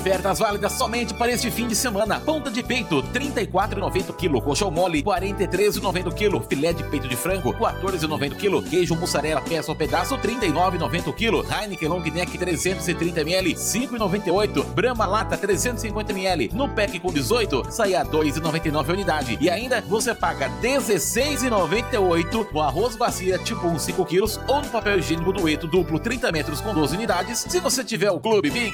Ofertas válidas somente para este fim de semana. Ponta de peito, R$ 34,90 kg. Colchão mole, R$ 43,90 kg. Filé de peito de frango, R$ 14,90 kg. Queijo mussarela peça ou pedaço, R$ 39,90 kg. Heineken Long Neck 330 ml, R$ 5,98. Brahma Lata 350 ml. No pack com 18, sai a R$ 2,99 a unidade. E ainda você paga R$ 16,98 no arroz bacia tipo 1 5 kg ou no papel higiênico Dueto duplo 30 metros com 12 unidades. Se você tiver o Clube Big,